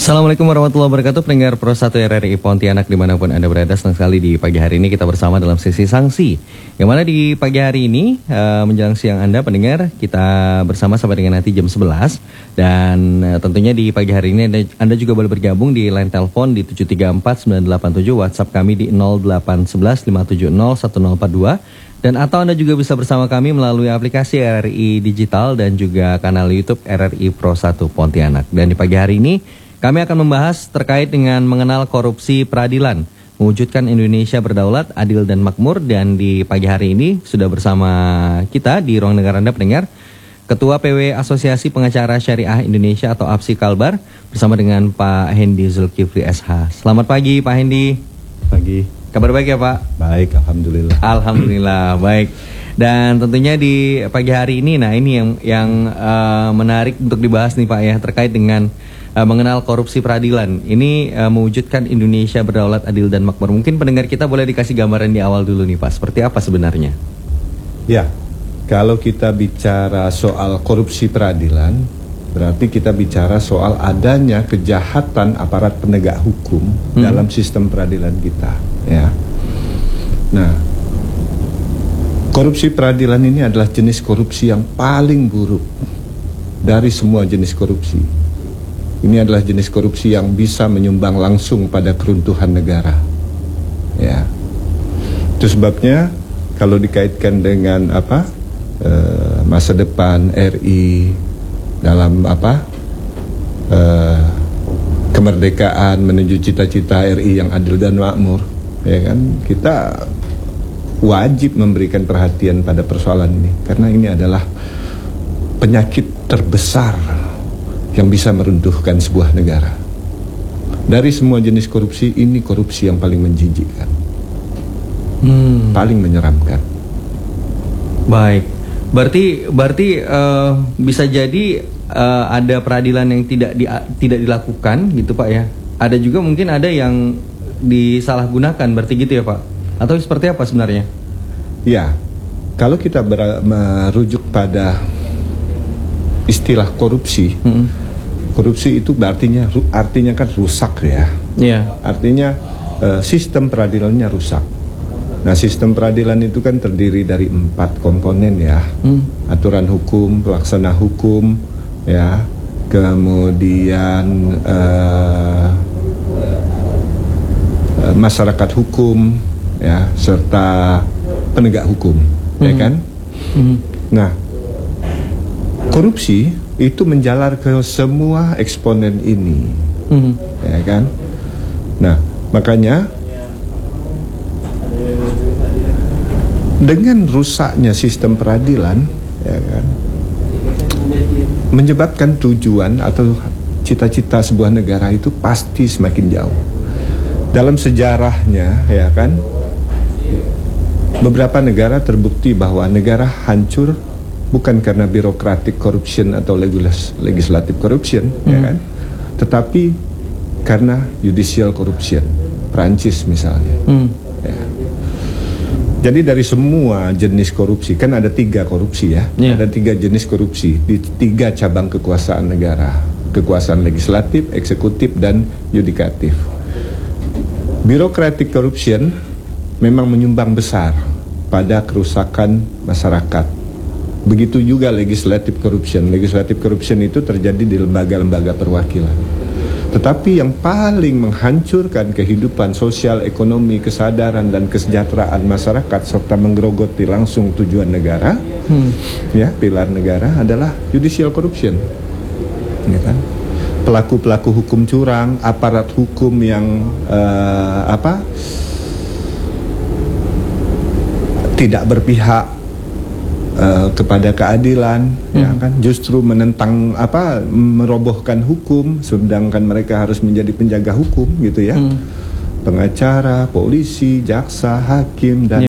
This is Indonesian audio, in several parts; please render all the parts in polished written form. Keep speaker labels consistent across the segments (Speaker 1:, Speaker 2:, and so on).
Speaker 1: Assalamualaikum warahmatullahi wabarakatuh, pendengar Pro 1 RRI Pontianak dimanapun Anda berada. Senang sekali di pagi hari ini kita bersama dalam sesi sanksi, yang mana di pagi hari ini menjelang siang Anda pendengar, kita bersama sampai dengan nanti jam 11. Dan tentunya di pagi hari ini Anda juga boleh bergabung di line telepon di 734-987, WhatsApp kami di 0811-570-1042. Dan atau Anda juga bisa bersama kami melalui aplikasi RRI Digital dan juga kanal YouTube RRI Pro 1 Pontianak. Dan di pagi hari ini kami akan membahas terkait dengan mengenal korupsi peradilan, mewujudkan Indonesia berdaulat, adil dan makmur. Dan di pagi hari ini sudah bersama kita di ruang dengar Anda pendengar, Ketua PW Asosiasi Pengacara Syariah Indonesia atau APSI Kalbar, bersama dengan Pak Hendy Zulkifli SH. Selamat pagi Pak Hendy.
Speaker 2: Pagi.
Speaker 1: Kabar baik ya Pak?
Speaker 2: Baik, Alhamdulillah.
Speaker 1: Alhamdulillah, baik. Dan tentunya di pagi hari ini, nah ini yang menarik untuk dibahas nih Pak ya, terkait dengan mengenal korupsi peradilan. Ini mewujudkan Indonesia berdaulat, adil dan makmur. Mungkin pendengar kita boleh dikasih gambaran di awal dulu nih Pak, seperti apa sebenarnya?
Speaker 2: Ya, kalau kita bicara soal korupsi peradilan, berarti kita bicara soal adanya kejahatan aparat penegak hukum dalam sistem peradilan kita. Ya. Nah, korupsi peradilan ini adalah jenis korupsi yang paling buruk dari semua jenis korupsi. Ini adalah jenis korupsi yang bisa menyumbang langsung pada keruntuhan negara. Ya, itu sebabnya kalau dikaitkan dengan masa depan RI dalam kemerdekaan menuju cita-cita RI yang adil dan makmur, ya kan, kita wajib memberikan perhatian pada persoalan ini karena ini adalah penyakit terbesar yang bisa meruntuhkan sebuah negara. Dari semua jenis korupsi, ini korupsi yang paling menjijikkan, paling menyeramkan.
Speaker 1: Baik, berarti bisa jadi ada peradilan yang tidak dilakukan gitu Pak ya. Ada juga mungkin ada yang disalahgunakan, berarti gitu ya Pak? Atau seperti apa sebenarnya?
Speaker 2: Ya, kalau kita merujuk pada istilah korupsi, korupsi itu artinya kan rusak ya.
Speaker 1: Yeah.
Speaker 2: Artinya sistem peradilannya rusak. Nah, sistem peradilan itu kan terdiri dari 4 komponen ya. Aturan hukum, pelaksana hukum, ya, kemudian masyarakat hukum, ya, serta penegak hukum, ya kan? Nah, korupsi itu menjalar ke semua eksponen ini, ya kan? Nah, makanya dengan rusaknya sistem peradilan, ya kan, menyebabkan tujuan atau cita-cita sebuah negara itu pasti semakin jauh. Dalam sejarahnya, ya kan, beberapa negara terbukti bahwa negara hancur bukan karena bureaucratic corruption atau legislative corruption, ya kan, tetapi karena judicial corruption. Prancis misalnya. Ya. Jadi dari semua jenis korupsi, kan ada 3 korupsi ya, ada 3 jenis korupsi di 3 cabang kekuasaan negara, kekuasaan legislatif, eksekutif, dan yudikatif. Bureaucratic corruption memang menyumbang besar pada kerusakan masyarakat. Begitu juga legislative corruption. Legislative corruption itu terjadi di lembaga-lembaga perwakilan. Tetapi yang paling menghancurkan kehidupan sosial, ekonomi, kesadaran dan kesejahteraan masyarakat serta menggerogoti langsung tujuan negara, ya, pilar negara adalah judicial corruption. Ya kan? Pelaku-pelaku hukum curang, aparat hukum yang tidak berpihak kepada keadilan, ya kan, justru menentang merobohkan hukum, sedangkan mereka harus menjadi penjaga hukum gitu ya. Pengacara, polisi, jaksa, hakim dan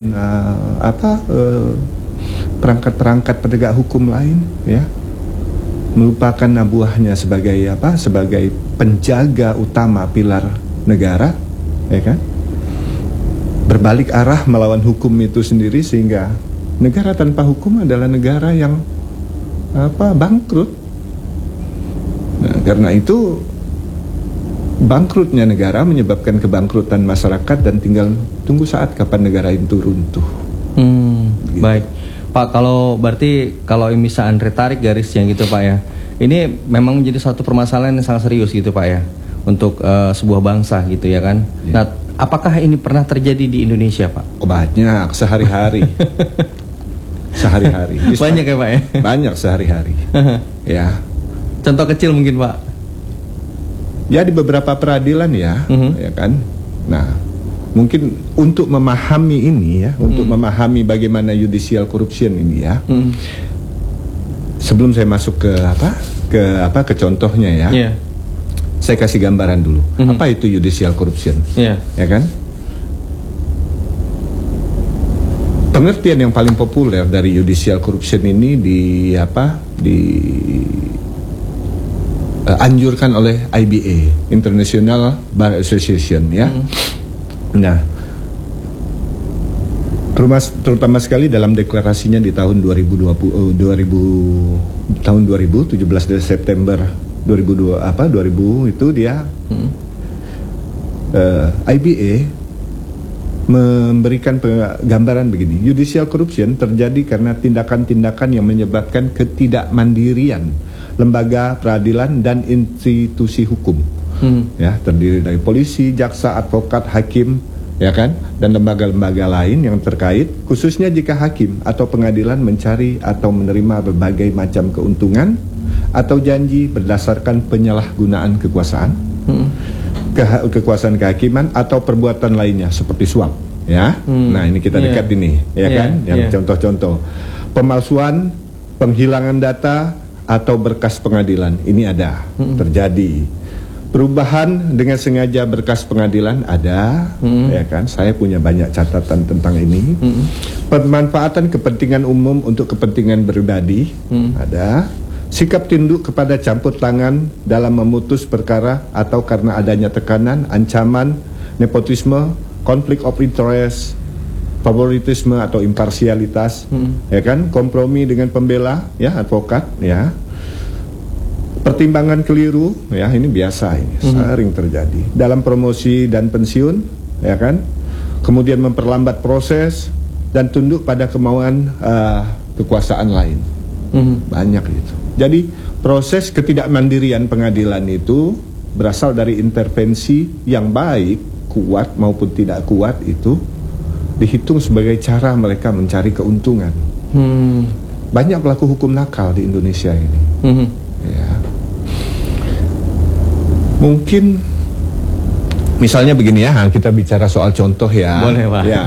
Speaker 2: perangkat-perangkat penegak hukum lain, ya, melupakan nabuahnya sebagai penjaga utama pilar negara, ya kan, berbalik arah melawan hukum itu sendiri, sehingga negara tanpa hukum adalah negara yang bangkrut. Nah, karena itu bangkrutnya negara menyebabkan kebangkrutan masyarakat dan tinggal tunggu saat kapan negara itu runtuh.
Speaker 1: Gitu. Baik, Pak. Kalau berarti kalau bisa Andre tarik garisnya gitu Pak ya, ini memang menjadi satu permasalahan yang sangat serius gitu Pak ya untuk sebuah bangsa gitu ya kan. Ya. Nah, apakah ini pernah terjadi di Indonesia Pak?
Speaker 2: Oh, banyak, sehari-hari. Sehari-hari.
Speaker 1: Banyak ya Pak ya?
Speaker 2: Banyak sehari-hari. Ya.
Speaker 1: Contoh kecil mungkin Pak?
Speaker 2: Ya di beberapa peradilan ya, ya kan. Nah, mungkin untuk memahami ini ya, untuk memahami bagaimana judicial corruption ini ya. Sebelum saya masuk ke contohnya ya. Yeah. Saya kasih gambaran dulu. Apa itu judicial corruption? Yeah. Ya kan? Pengertian yang paling populer dari judicial corruption ini anjurkan oleh IBA, International Bar Association ya. Nah, terutama sekali dalam deklarasinya di tahun 2017 September 2000 itu dia IBA memberikan gambaran begini. Judicial corruption terjadi karena tindakan-tindakan yang menyebabkan ketidakmandirian lembaga peradilan dan institusi hukum. Ya, terdiri dari polisi, jaksa, advokat, hakim, ya kan, dan lembaga-lembaga lain yang terkait, khususnya jika hakim atau pengadilan mencari atau menerima berbagai macam keuntungan atau janji berdasarkan penyalahgunaan kekuasaan, kekuasaan kehakiman atau perbuatan lainnya seperti suap, ya. Nah, ini kita dekat ini, ya kan, yang contoh-contoh pemalsuan, penghilangan data atau berkas pengadilan ini ada terjadi. Perubahan dengan sengaja berkas pengadilan ada, ya kan? Saya punya banyak catatan tentang ini. Pemanfaatan kepentingan umum untuk kepentingan pribadi ada. Sikap tunduk kepada campur tangan dalam memutus perkara atau karena adanya tekanan, ancaman, nepotisme, konflik of interest, favoritisme atau imparsialitas, ya kan? Kompromi dengan pembela, ya, advokat, ya. Pertimbangan keliru, ya, ini biasa, ini sering terjadi dalam promosi dan pensiun, ya kan. Kemudian memperlambat proses dan tunduk pada kemauan kekuasaan lain. Banyak itu. Jadi proses ketidakmandirian pengadilan itu berasal dari intervensi yang baik, kuat maupun tidak kuat, itu dihitung sebagai cara mereka mencari keuntungan. Banyak pelaku hukum nakal di Indonesia ini. Ya. Mungkin misalnya begini ya, kita bicara soal contoh ya.
Speaker 1: Boleh Pak.
Speaker 2: Ya.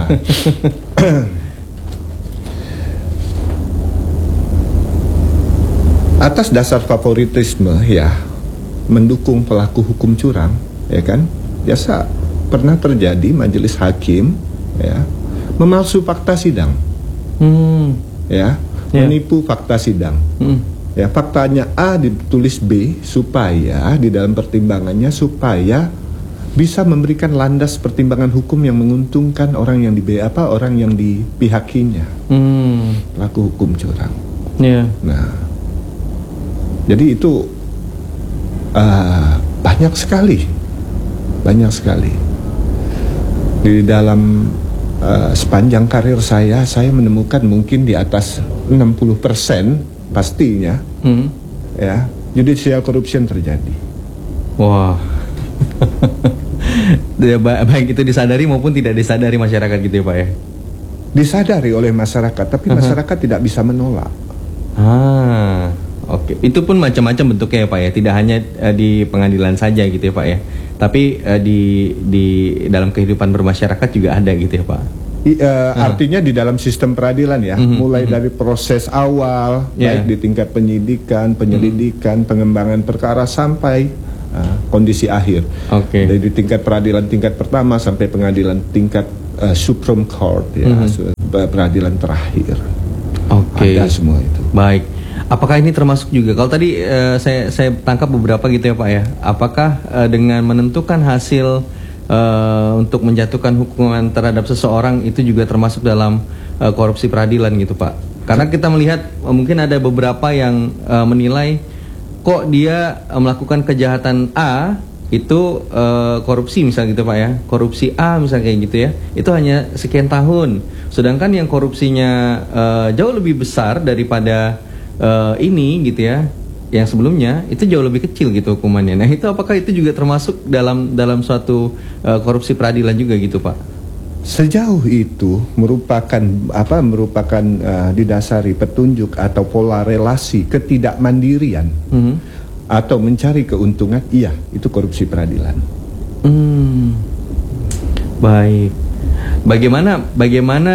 Speaker 2: Atas dasar favoritisme ya, mendukung pelaku hukum curang, ya kan, biasa pernah terjadi majelis hakim ya memalsu fakta sidang, ya, menipu fakta sidang. Ya, faktanya A ditulis B supaya di dalam pertimbangannya supaya bisa memberikan landas pertimbangan hukum yang menguntungkan orang yang orang yang dipihakinya. Pelaku hukum curang. Nah, jadi itu banyak sekali di dalam sepanjang karir saya menemukan mungkin di atas 60% pastinya, ya, judicial corruption terjadi.
Speaker 1: Wah. Baik itu disadari maupun tidak disadari masyarakat gitu ya Pak ya?
Speaker 2: Disadari oleh masyarakat, tapi masyarakat tidak bisa menolak.
Speaker 1: Oke. Itu pun macam-macam bentuknya ya Pak ya, tidak hanya di pengadilan saja gitu ya Pak ya, tapi di dalam kehidupan bermasyarakat juga ada gitu ya Pak.
Speaker 2: Artinya di dalam sistem peradilan ya, mulai dari proses awal, baik di tingkat penyidikan, penyelidikan, pengembangan perkara sampai kondisi akhir. Dari tingkat peradilan tingkat pertama sampai pengadilan tingkat Supreme Court ya, peradilan terakhir. Ada semua itu.
Speaker 1: Baik. Apakah ini termasuk juga, kalau tadi saya tangkap beberapa gitu ya Pak ya, apakah dengan menentukan hasil untuk menjatuhkan hukuman terhadap seseorang itu juga termasuk dalam korupsi peradilan gitu Pak? Karena kita melihat mungkin ada beberapa yang menilai kok dia melakukan kejahatan A itu korupsi misalnya gitu Pak ya, korupsi A misalnya kayak gitu ya, itu hanya sekian tahun. Sedangkan yang korupsinya jauh lebih besar daripada ini gitu ya, yang sebelumnya itu jauh lebih kecil gitu hukumannya. Nah itu apakah itu juga termasuk dalam suatu korupsi peradilan juga gitu Pak?
Speaker 2: Sejauh itu merupakan didasari petunjuk atau pola relasi ketidakmandirian atau mencari keuntungan, iya itu korupsi peradilan.
Speaker 1: Baik. Bagaimana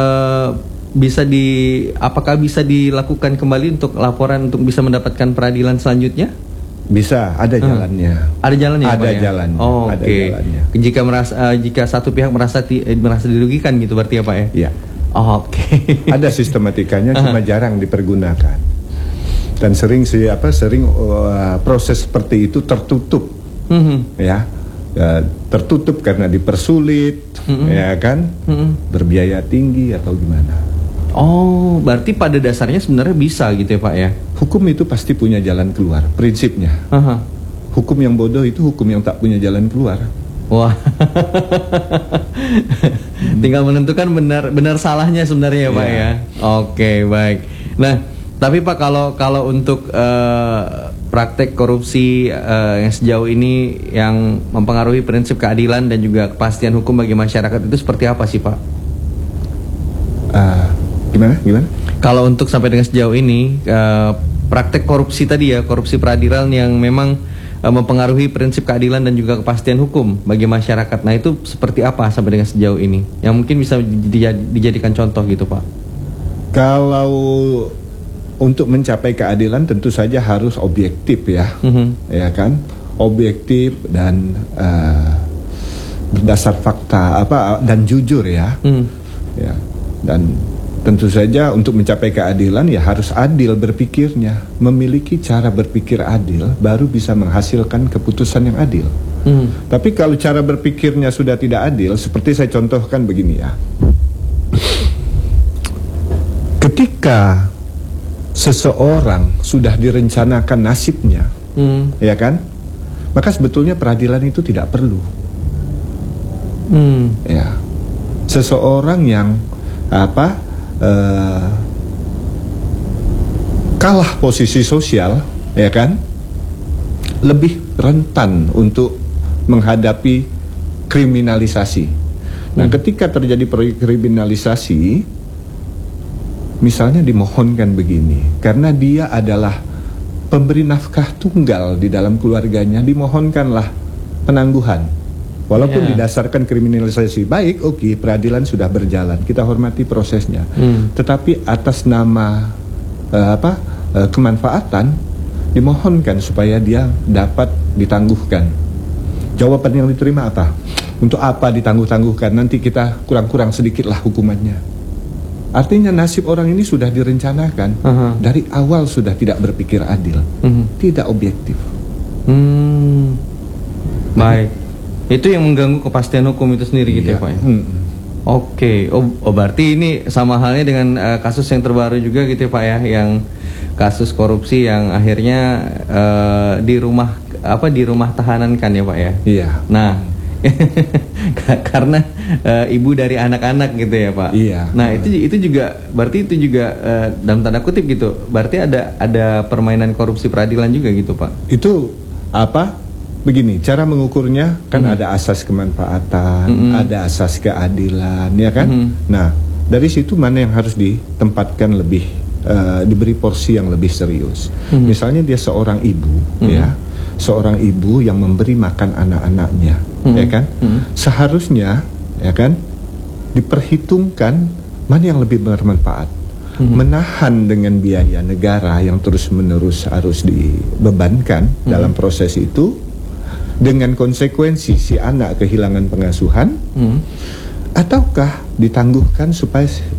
Speaker 1: apakah bisa dilakukan kembali untuk laporan untuk bisa mendapatkan peradilan selanjutnya?
Speaker 2: Bisa, ada jalannya.
Speaker 1: Ada jalannya,
Speaker 2: ada
Speaker 1: Pak, ya?
Speaker 2: jalannya.
Speaker 1: Oh,
Speaker 2: ada
Speaker 1: oke.
Speaker 2: jalannya.
Speaker 1: Jika satu pihak merasa dirugikan gitu berarti ya Pak ya?
Speaker 2: Iya.
Speaker 1: Oh, oke.
Speaker 2: Ada sistematikanya, cuma jarang dipergunakan. Dan sering proses seperti itu tertutup, ya, tertutup karena dipersulit, ya kan, berbiaya tinggi atau gimana.
Speaker 1: Oh, berarti pada dasarnya sebenarnya bisa gitu ya Pak ya?
Speaker 2: Hukum itu pasti punya jalan keluar, prinsipnya. Hukum yang bodoh itu hukum yang tak punya jalan keluar.
Speaker 1: Wah, tinggal menentukan benar salahnya sebenarnya ya Pak ya. Oke, baik. Nah, tapi Pak kalau untuk praktek korupsi yang sejauh ini yang mempengaruhi prinsip keadilan dan juga kepastian hukum bagi masyarakat itu seperti apa sih Pak?
Speaker 2: Gimana?
Speaker 1: Kalau untuk sampai dengan sejauh ini praktek korupsi tadi ya, korupsi peradilan yang memang mempengaruhi prinsip keadilan dan juga kepastian hukum bagi masyarakat. Nah itu seperti apa sampai dengan sejauh ini? Yang mungkin bisa dijadikan contoh gitu Pak.
Speaker 2: Kalau untuk mencapai keadilan tentu saja harus objektif ya, ya kan? Objektif dan berdasar fakta dan jujur ya. Ya. Dan tentu saja untuk mencapai keadilan ya harus adil berpikirnya, memiliki cara berpikir adil baru bisa menghasilkan keputusan yang adil. Tapi kalau cara berpikirnya sudah tidak adil, seperti saya contohkan begini ya. Ketika seseorang sudah direncanakan nasibnya, ya kan, maka sebetulnya peradilan itu tidak perlu. Ya, seseorang yang kalah posisi sosial, ya kan, lebih rentan untuk menghadapi kriminalisasi. Nah, ketika terjadi kriminalisasi, misalnya dimohonkan begini, karena dia adalah pemberi nafkah tunggal di dalam keluarganya, dimohonkanlah penangguhan. Walaupun didasarkan kriminalisasi, baik, oke, peradilan sudah berjalan, kita hormati prosesnya. Tetapi atas nama kemanfaatan, dimohonkan supaya dia dapat ditangguhkan. Jawaban yang diterima apa? Untuk apa ditangguh-tangguhkan? Nanti kita kurang-kurang sedikitlah hukumannya. Artinya nasib orang ini sudah direncanakan. Dari awal sudah tidak berpikir adil, tidak objektif.
Speaker 1: Baik. Itu yang mengganggu kepastian hukum itu sendiri gitu ya Pak ya? Oke, berarti ini sama halnya dengan kasus yang terbaru juga gitu ya Pak ya, yang kasus korupsi yang akhirnya di rumah tahanan kan ya Pak ya?
Speaker 2: Iya.
Speaker 1: Nah, karena ibu dari anak-anak gitu ya Pak?
Speaker 2: Iya.
Speaker 1: Nah itu juga berarti itu juga dalam tanda kutip gitu, berarti ada permainan korupsi peradilan juga gitu Pak?
Speaker 2: Itu begini, cara mengukurnya kan ada asas kemanfaatan, ada asas keadilan, ya kan? Nah, dari situ mana yang harus ditempatkan lebih, diberi porsi yang lebih serius. Misalnya dia seorang ibu, ya, seorang ibu yang memberi makan anak-anaknya, ya kan? Seharusnya, ya kan, diperhitungkan mana yang lebih bermanfaat. Menahan dengan biaya negara yang terus-menerus harus dibebankan dalam proses itu, dengan konsekuensi si anak kehilangan pengasuhan, ataukah ditangguhkan supaya